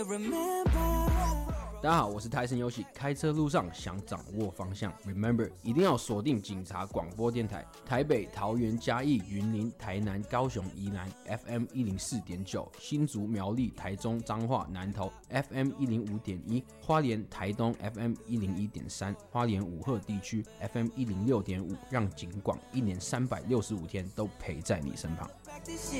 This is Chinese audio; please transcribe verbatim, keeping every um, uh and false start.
大家好，我是泰森游戏。开车路上想掌握方向 ，Remember 一定要锁定警察广播电台，台北、桃园、嘉义、云林、台南、高雄、宜兰 F M 一零四点九，新竹、苗栗、台中、彰化、南投 F M 一零五点一，花莲、台东 F M 一零一点三，花莲武鹤地区 F M 一零六点五，让警广一年三百六十五天都陪在你身旁。